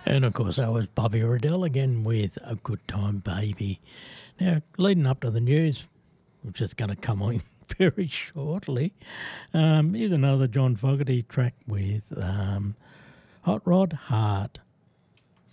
And of course, that was Bobby Riddell again with A Good Time Baby. Now, leading up to the news, which is going to come on very shortly, here's another John Fogerty track with Hot Rod Heart.